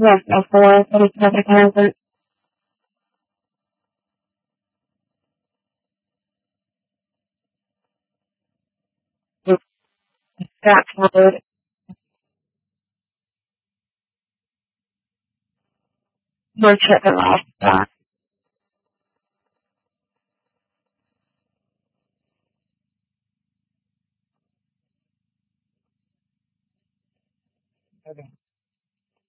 Yes, of course, it is perfect answer. It's that word. Your trip and lifestyle.